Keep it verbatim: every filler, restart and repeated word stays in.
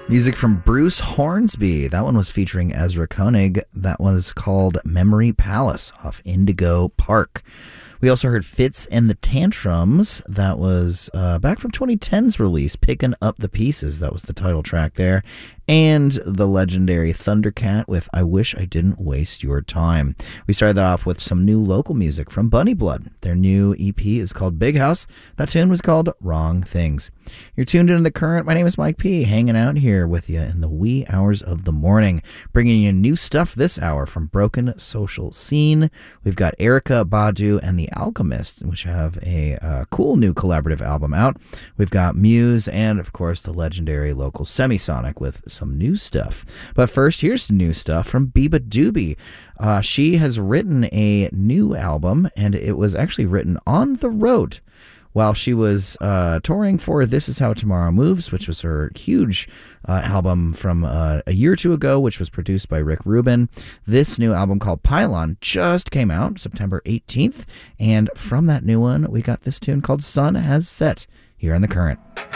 Music from Bruce Hornsby. That one was featuring Ezra Koenig. That one is called Memory Palace off Indigo Park. We also heard Fitz and the Tantrums. That was uh, back from twenty ten's release, Picking Up the Pieces. That was the title track there. And the legendary Thundercat with I Wish I Didn't Waste Your Time. We started that off with some new local music from Bunny Blood. Their new E P is called Big House. That tune was called Wrong Things. You're tuned into The Current. My name is Mike P, hanging out here with you in the wee hours of the morning, bringing you new stuff this hour from Broken Social Scene. We've got Erykah Badu and The Alchemist, which have a uh, cool new collaborative album out. We've got Muse and, of course, the legendary local Semisonic with some new stuff. But first, here's some new stuff from Biba Doobie. Uh, she has written a new album, and it was actually written on the road while she was uh, touring for This Is How Tomorrow Moves, which was her huge uh, album from uh, a year or two ago, which was produced by Rick Rubin. This new album called Pylon just came out September eighteenth, and from that new one, we got this tune called Sun Has Set here on The Current.